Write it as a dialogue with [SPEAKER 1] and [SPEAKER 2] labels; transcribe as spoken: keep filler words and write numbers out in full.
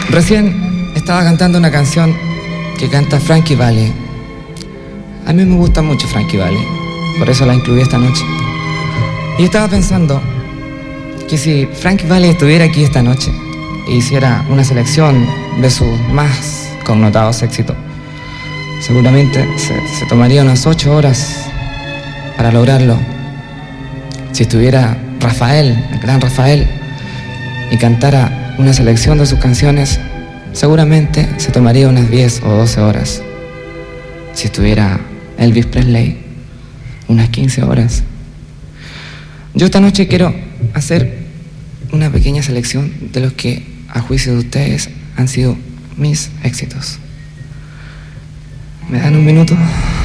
[SPEAKER 1] Recién estaba cantando una canción que canta Frankie Valli. A mí me gusta mucho Frankie Valli, por eso la incluí esta noche. Y estaba pensando que si Frankie Valli estuviera aquí esta noche e hiciera una selección de sus más connotados éxitos, seguramente se, se tomaría unas ocho horas para lograrlo. Si estuviera Rafael, el gran Rafael, y cantara una selección de sus canciones, seguramente se tomaría unas diez o doce horas. Si estuviera Elvis Presley, unas quince horas. Yo esta noche quiero hacer una pequeña selección de los que, a juicio de ustedes, han sido mis éxitos. ¿Me dan un minuto?